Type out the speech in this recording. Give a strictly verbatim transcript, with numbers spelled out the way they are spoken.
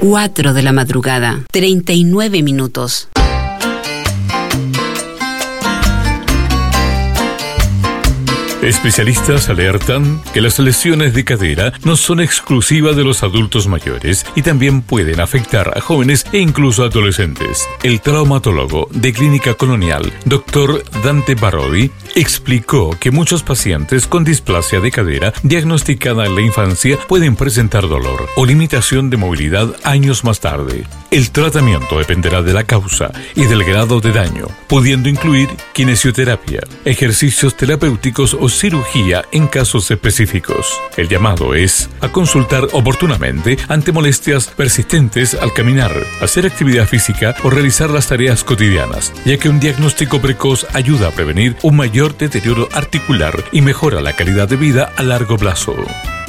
cuatro de la madrugada, treinta y nueve minutos. Especialistas alertan que las lesiones de cadera no son exclusivas de los adultos mayores y también pueden afectar a jóvenes e incluso adolescentes. El traumatólogo de Clínica Colonial, doctor Dante Parodi, explicó que muchos pacientes con displasia de cadera diagnosticada en la infancia pueden presentar dolor o limitación de movilidad años más tarde. El tratamiento dependerá de la causa y del grado de daño, pudiendo incluir kinesioterapia, ejercicios terapéuticos o cirugía en casos específicos. El llamado es a consultar oportunamente ante molestias persistentes al caminar, hacer actividad física o realizar las tareas cotidianas, ya que un diagnóstico precoz ayuda a prevenir un mayor deterioro articular y mejora la calidad de vida a largo plazo.